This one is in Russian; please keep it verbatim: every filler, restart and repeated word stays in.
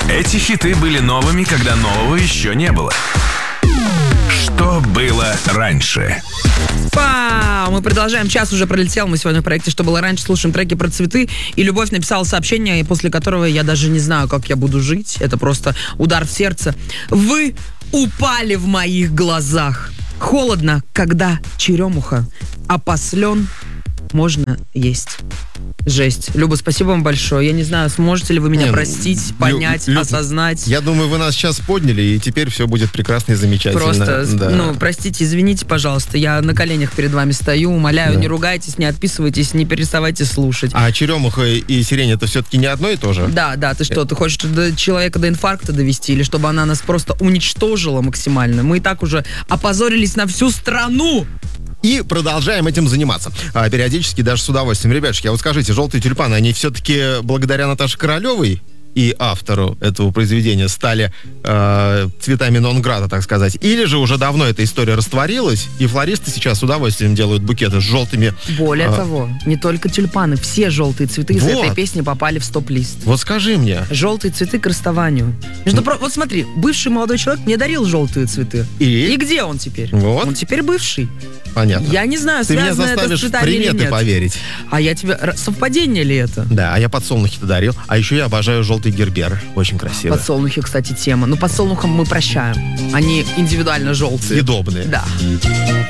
Эти хиты были новыми, когда нового еще не было. Что было раньше? Па! Мы продолжаем. Час уже пролетел. Мы сегодня в проекте «Что было раньше» слушаем треки про цветы. И Любовь написала сообщение, после которого я даже не знаю, как я буду жить. Это просто удар в сердце. Вы упали в моих глазах. Холодно, когда черемуха, а послен можно есть. Жесть. Люба, спасибо вам большое. Я не знаю, сможете ли вы меня не, простить, понять, Лю, Лю, осознать. Я думаю, вы нас сейчас подняли, и теперь все будет прекрасно и замечательно. Просто, да. ну, простите, извините, пожалуйста. Я на коленях перед вами стою, умоляю, да. не ругайтесь, не отписывайтесь, не переставайте слушать. А черемуха и сирень — это все-таки не одно и то же? Да, да, ты что, ты хочешь до человека до инфаркта довести, или чтобы она нас просто уничтожила максимально? Мы и так уже опозорились на всю страну. И продолжаем этим заниматься. А, периодически даже с удовольствием. Ребятушки, а вот скажите, «Желтые тюльпаны», они все-таки благодаря Наташе Королевой и автору этого произведения стали э, цветами нон-грата, так сказать? Или же уже давно эта история растворилась, и флористы сейчас с удовольствием делают букеты с желтыми... Более э, того, не только тюльпаны, все желтые цветы из вот. этой песни попали в стоп-лист. Вот скажи мне. Желтые цветы к расставанию. Между про... Вот смотри, бывший молодой человек мне дарил желтые цветы. И? И где он теперь? Вот. Он теперь бывший. Понятно. Я не знаю, Ты меня связано это с заставишь в цветами или приметы нет. поверить. А я тебе... Р- Совпадение ли это? Да, а я подсолнухи-то дарил. А еще я обожаю желтый гербер. Очень красиво. Подсолнухи, кстати, тема. Но подсолнухам мы прощаем. Они индивидуально желтые. Съедобные. Да.